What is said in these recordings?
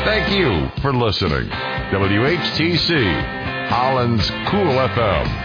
Thank you for listening. WHTC, Holland's Cool FM.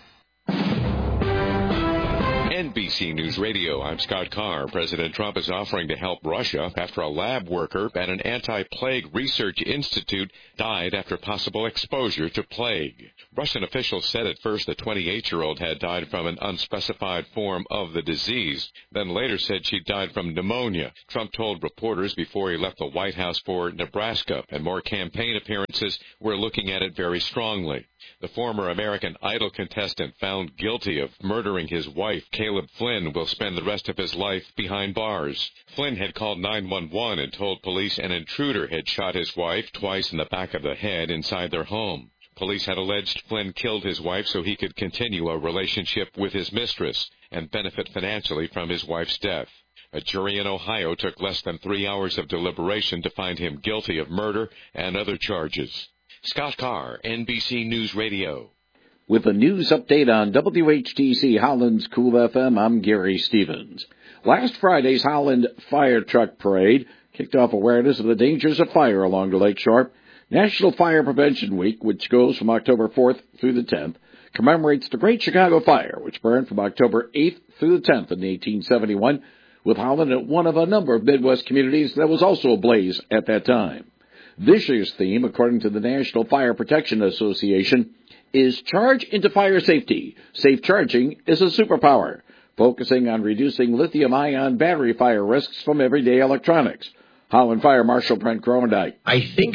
NBC News Radio, I'm Scott Carr. President Trump is offering to help Russia after a lab worker at an anti-plague research institute died after possible exposure to plague. Russian officials said at first the 28-year-old had died from an unspecified form of the disease, then later said she died from pneumonia. Trump told reporters before he left the White House for Nebraska, and more campaign appearances were looking at it very strongly. The former American Idol contestant found guilty of murdering his wife, Caleb Flynn, will spend the rest of his life behind bars. Flynn had called 911 and told police an intruder had shot his wife twice in the back of the head inside their home. Police had alleged Flynn killed his wife so he could continue a relationship with his mistress and benefit financially from his wife's death. A jury in Ohio took less than 3 hours of deliberation to find him guilty of murder and other charges. Scott Carr, NBC News Radio. With a news update on WHTC Holland's Cool FM, I'm Gary Stevens. Last Friday's Holland Fire Truck Parade kicked off awareness of the dangers of fire along the lakeshore. National Fire Prevention Week, which goes from October 4th through the 10th, commemorates the Great Chicago Fire, which burned from October 8th through the 10th in 1871, with Holland at one of a number of Midwest communities that was also ablaze at that time. This year's theme, according to the National Fire Protection Association, is Charge into Fire Safety. Safe charging is a superpower, focusing on reducing lithium-ion battery fire risks from everyday electronics. Holland Fire Marshal Brent Gromendijk. I think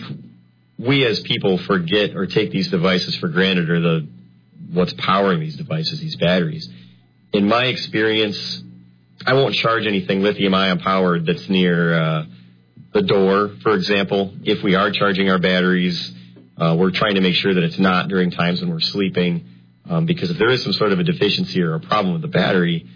we as people forget or take these devices for granted, or what's powering these devices, these batteries. In my experience, I won't charge anything lithium-ion powered that's near the door, for example. If we are charging our batteries, we're trying to make sure that it's not during times when we're sleeping, because if there is some sort of a deficiency or a problem with the battery,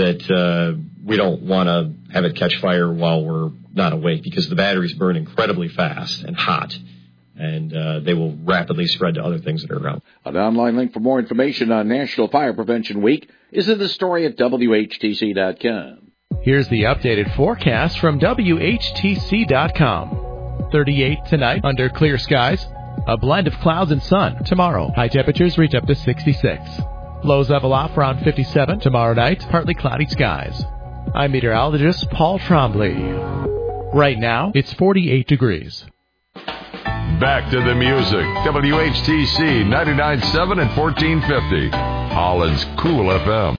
that we don't want to have it catch fire while we're not awake, because the batteries burn incredibly fast and hot, and they will rapidly spread to other things that are around. An online link for more information on National Fire Prevention Week is in the story at WHTC.com. Here's the updated forecast from WHTC.com. 38 tonight under clear skies. A blend of clouds and sun tomorrow. High temperatures reach up to 66. Lows level off around 57 tomorrow night. Partly cloudy skies. I'm meteorologist Paul Trombley. Right now, it's 48 degrees. Back to the music. WHTC 99.7 and 1450. Holland's Cool FM.